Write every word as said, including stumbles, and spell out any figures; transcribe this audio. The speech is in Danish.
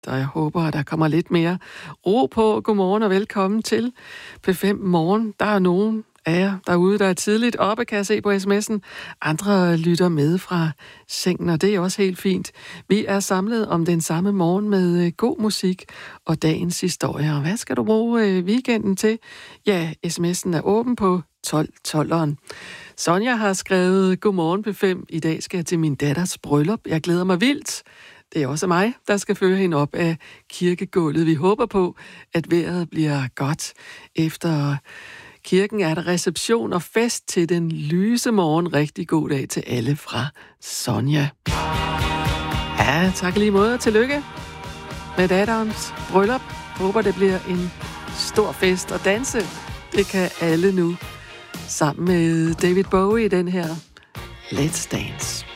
og jeg håber, at der kommer lidt mere ro på. Godmorgen og velkommen til P fem Morgen. Der er nogen af jer derude, der er tidligt oppe, kan jeg se på sms'en. Andre lytter med fra sengen, og det er også helt fint. Vi er samlet om den samme morgen med god musik og dagens historie. Og hvad skal du bruge weekenden til? Ja, sms'en er åben på tolv tolveren. Sonja har skrevet, godmorgen P fem. I dag skal jeg til min datters bryllup. Jeg glæder mig vildt. Det er også mig, der skal føre hende op af kirkegulvet. Vi håber på, at vejret bliver godt. Efter kirken er der reception og fest til den lyse morgen. Rigtig god dag til alle fra Sonja. Ja, tak lige måde. Tillykke med datterens bryllup. Håber, det bliver en stor fest og danse. Det kan alle nu. Sammen med David Bowie i den her Let's Dance.